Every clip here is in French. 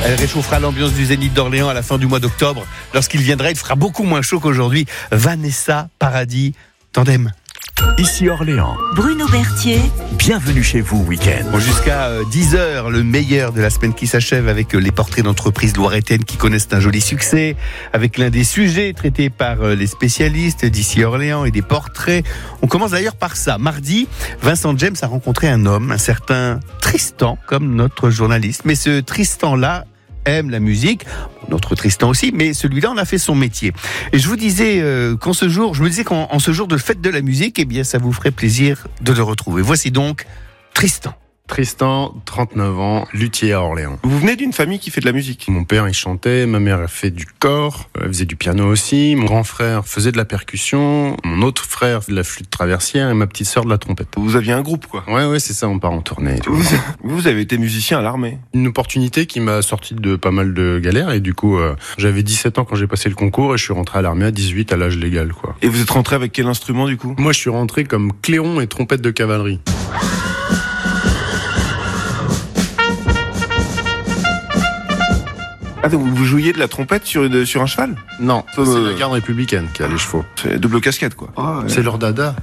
Elle réchauffera l'ambiance du Zénith d'Orléans à la fin du mois d'octobre. Lorsqu'il viendra, il fera beaucoup moins chaud qu'aujourd'hui. Vanessa Paradis, Tandem. Ici Orléans. Bruno Berthier. Bienvenue chez vous, week-end. Bon, jusqu'à 10h, le meilleur de la semaine qui s'achève avec les portraits d'entreprises loiretaines qui connaissent un joli succès, avec l'un des sujets traités par les spécialistes d'ici Orléans et des portraits. On commence d'ailleurs par ça. Mardi, Vincent James a rencontré un homme, un certain Tristan, comme notre journaliste. Mais ce Tristan-là aime la musique, notre Tristan aussi, mais celui-là en a fait son métier. Et je vous disais qu'en ce jour de fête de la musique, eh bien ça vous ferait plaisir de le retrouver. Voici donc Tristan. Tristan, 39 ans, luthier à Orléans. Vous venez d'une famille qui fait de la musique? Mon père, il chantait, ma mère, elle fait du corps, elle faisait du piano aussi, mon grand frère faisait de la percussion, mon autre frère de la flûte traversière et ma petite sœur de la trompette. Vous aviez un groupe, quoi? Ouais, c'est ça, on part en tournée. Vous avez été musicien à l'armée? Une opportunité qui m'a sorti de pas mal de galères et du coup, j'avais 17 ans quand j'ai passé le concours et je suis rentré à l'armée à 18 à l'âge légal, quoi. Et vous êtes rentré avec quel instrument, du coup? Moi, je suis rentré comme clairon et trompette de cavalerie. Ah, donc vous jouiez de la trompette sur un cheval? Non, c'est la garde républicaine qui a les chevaux. C'est double casquette, quoi. Oh, ouais. C'est leur dada.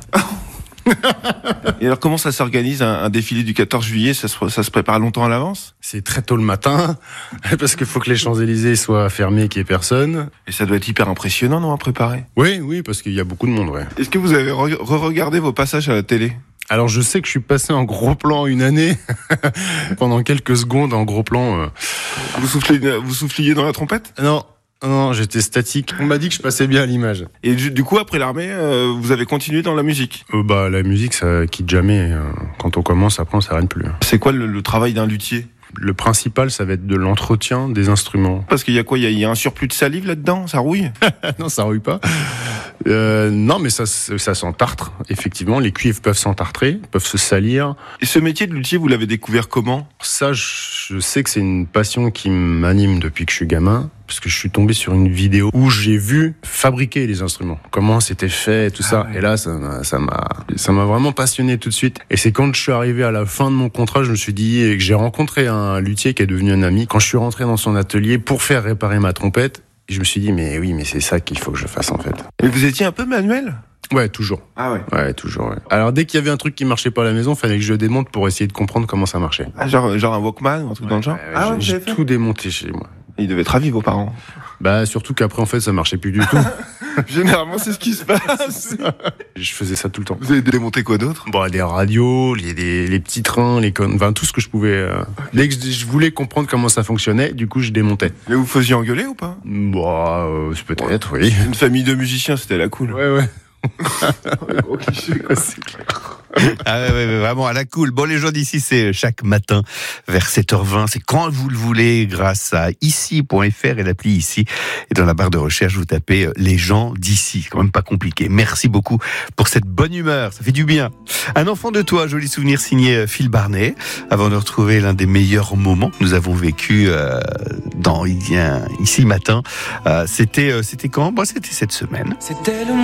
Et alors, comment ça s'organise un défilé du 14 juillet? Ça se prépare longtemps à l'avance? C'est très tôt le matin, parce qu'il faut que les Champs-Élysées soient fermés, qu'il n'y ait personne. Et ça doit être hyper impressionnant, non, à préparer? Oui, parce qu'il y a beaucoup de monde, ouais. Est-ce que vous avez re-regardé vos passages à la télé? Alors je sais que je suis passé en gros plan une année, pendant quelques secondes en gros plan. Vous souffliez dans la trompette? Non, j'étais statique. On m'a dit que je passais bien à l'image. Et du coup, après l'armée, vous avez continué dans la musique? La musique, ça quitte jamais. Quand on commence, après on s'arrête plus. C'est quoi le travail d'un luthier? Le principal, ça va être de l'entretien des instruments. Parce qu'il y a quoi? Il y a un surplus de salive là-dedans? Ça rouille? Non, ça rouille pas. Non, mais ça s'entartre. Effectivement, les cuivres peuvent s'entartrer, peuvent se salir. Et ce métier de luthier, vous l'avez découvert comment? Ça, je sais que c'est une passion qui m'anime depuis que je suis gamin. Parce que je suis tombé sur une vidéo où j'ai vu fabriquer les instruments, comment c'était fait, tout ça. Ouais. Et là, ça m'a vraiment passionné tout de suite. Et c'est quand je suis arrivé à la fin de mon contrat, je me suis dit, et que j'ai rencontré un luthier qui est devenu un ami. Quand je suis rentré dans son atelier pour faire réparer ma trompette, je me suis dit, mais c'est ça qu'il faut que je fasse en fait. Et vous étiez un peu manuel? Ouais, toujours. Ah ouais? Ouais, toujours, ouais. Alors, dès qu'il y avait un truc qui marchait pas à la maison, fallait que je le démonte pour essayer de comprendre comment ça marchait. Ah, genre un Walkman, un truc dans le genre? J'ai tout démonté chez moi. Ils devaient être ravis, vos parents. Surtout qu'après, en fait, ça marchait plus du tout. Généralement, c'est ce qui se passe. Je faisais ça tout le temps. Vous avez démonté quoi d'autre? Des radios, les petits trains, tout ce que je pouvais. Dès que je voulais comprendre comment ça fonctionnait, du coup, je démontais. Mais vous faisiez engueuler ou pas? C'est peut-être, oui. Une famille de musiciens, c'était la cool. Ouais. Gros cliché, quoi. C'est clair. Ouais, vraiment à la cool. Bon, les gens d'ici, c'est chaque matin vers 7h20. C'est quand vous le voulez grâce à ici.fr et l'appli ici. Et dans la barre de recherche, vous tapez les gens d'ici. C'est quand même pas compliqué. Merci beaucoup pour cette bonne humeur. Ça fait du bien. Un enfant de toi, joli souvenir signé Phil Barnet. Avant de retrouver l'un des meilleurs moments que nous avons vécu ici matin. C'était quand? C'était cette semaine. C'était le